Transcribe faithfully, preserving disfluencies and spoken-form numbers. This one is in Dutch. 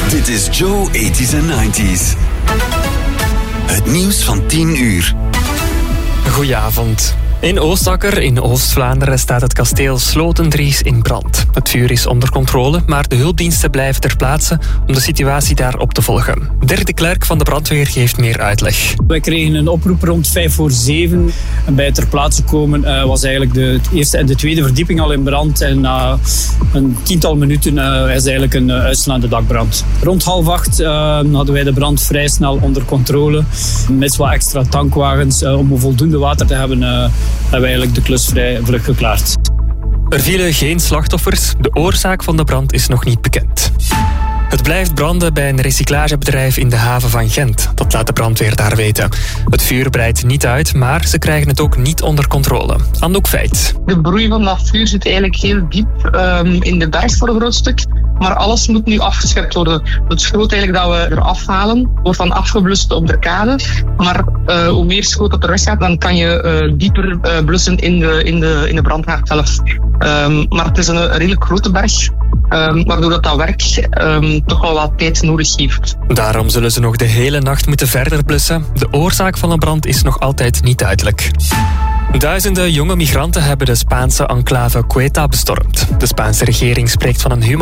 Dit is Joe eighties en nineties. Het nieuws van tien uur. Goedenavond. In Oostakker in Oost-Vlaanderen staat het kasteel Slotendries in brand. Het vuur is onder controle, maar de hulpdiensten blijven ter plaatse om de situatie daar op te volgen. Dirk de Klerk van de brandweer geeft meer uitleg. Wij kregen een oproep rond vijf voor zeven. En bij ter plaatse komen uh, was eigenlijk de eerste en de tweede verdieping al in brand. En na uh, een tiental minuten uh, is eigenlijk een uh, uitslaande dakbrand. Rond half acht uh, hadden wij de brand vrij snel onder controle. Met wat extra tankwagens uh, om voldoende water te hebben... Uh, hebben we eigenlijk de klus vrij vlug geklaard. Er vielen geen slachtoffers. De oorzaak van de brand is nog niet bekend. Het blijft branden bij een recyclagebedrijf in de haven van Gent. Dat laat de brandweer daar weten. Het vuur breidt niet uit, maar ze krijgen het ook niet onder controle. Anouk Feit. De broei van dat vuur zit eigenlijk heel diep um, in de berg voor een groot stuk. Maar alles moet nu afgeschept worden. Het schroot eigenlijk dat we eraf halen, wordt dan afgeblust op de kade. Maar uh, hoe meer schroot dat er weg gaat, dan kan je uh, dieper uh, blussen in de, in de, in de brandhaard zelf. Um, maar het is een, een redelijk grote berg. Um, waardoor dat, dat werk um, toch wel wat tijd nodig heeft. Daarom zullen ze nog de hele nacht moeten verder blussen. De oorzaak van de brand is nog altijd niet duidelijk. Duizenden jonge migranten hebben de Spaanse enclave Ceuta bestormd. De Spaanse regering spreekt van een humanitaire